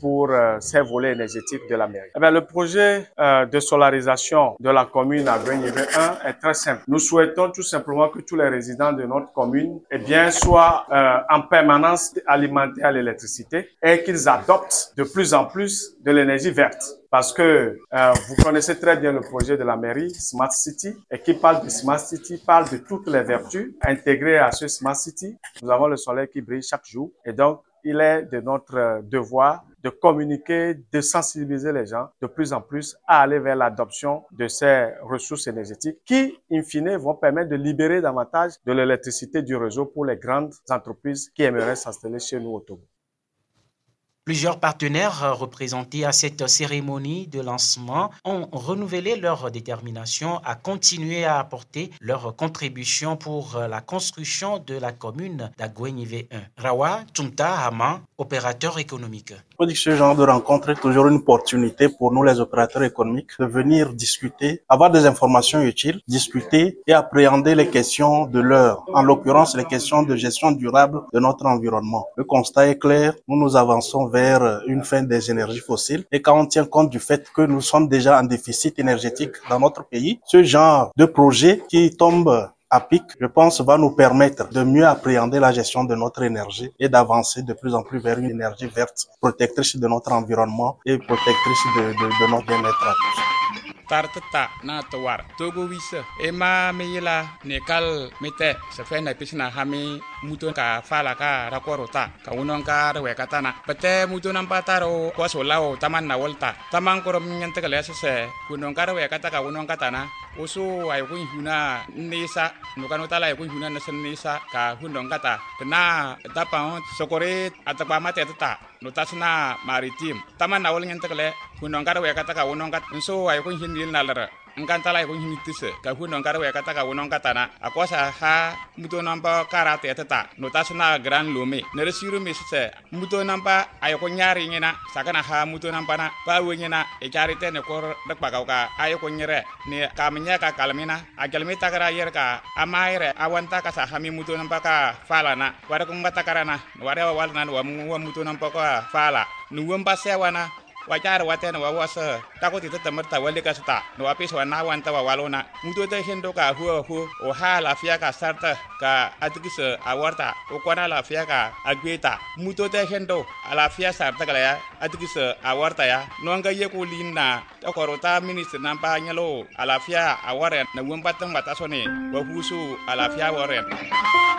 pour ces volets énergétiques de la mairie. Eh bien, le projet de solarisation de la commune à Guenièvre 1 est très simple. Nous souhaitons tout simplement que tous les résidents de notre commune soient en permanence alimentés à l'électricité et qu'ils adoptent de plus en plus de l'énergie verte. Parce que vous connaissez très bien le projet de la mairie Smart City, et qui parle de Smart City parle de toutes les vertus intégrées à ce Smart City. Nous avons le soleil qui brille chaque jour, et donc il est de notre devoir de communiquer, de sensibiliser les gens de plus en plus à aller vers l'adoption de ces ressources énergétiques qui, in fine, vont permettre de libérer davantage de l'électricité du réseau pour les grandes entreprises qui aimeraient s'installer chez nous au Togo. Plusieurs partenaires représentés à cette cérémonie de lancement ont renouvelé leur détermination à continuer à apporter leur contribution pour la construction de la commune d'Aguenièvre 1. Rawa Tumta Hama, opérateur économique. On dit que ce genre de rencontre est toujours une opportunité pour nous les opérateurs économiques de venir discuter, avoir des informations utiles, discuter et appréhender les questions de l'heure, en l'occurrence les questions de gestion durable de notre environnement. Le constat est clair, nous avançons vers une fin des énergies fossiles et quand on tient compte du fait que nous sommes déjà en déficit énergétique dans notre pays, ce genre de projet qui tombe à pic, je pense, va nous permettre de mieux appréhender la gestion de notre énergie et d'avancer de plus en plus vers une énergie verte, protectrice de notre environnement et protectrice de notre bien-être à tous. Tartata na tawar togo wisa ema meyela nekal mete se fe na pisina hami muto ka fala ka rakorota ka unon ka rewe katana pete muto nampa taro ko solao taman na volta taman korom nyante kale se kunon ka rewe kata ka unon katana oso ay ko huna nisa no kanota la ko huna na nisa ka hunon kata na tapa sokore atapa mate tata notasna maritim taman na wol nyante kale kunon ka rewe kata ka unon kat so ay ko nalara ngantala ko hinitise ka huno ngara we kata ka wonon katana akosa ha muto namba karate tata notasna gran lome ne resiru misse muto namba ay ko nyari ngena sakana ha muto namba na pa wengena e charite ne ko dak pagaw ka ay ko nyere ne kamnya ka kalmina agalmi takara yer ka amaire awanta ka sa hami muto namba ka fala na wara ko ngata karana wara wal nan wa muto namba ka fala nuwamba sewana wajar watena wawasa takoti tetemata wale kasta no apis wana wanta walona muto te hendo ka hu o ha la fia ka sarta ka atikis awarta o kwana la fia ka agweta muto te hendo ala fia sarta kala ya atikis awarta ya no nga ye ko linna okorota minister nampa nyalo ala fia aware na wumbatang batasone wa husu ala fia aware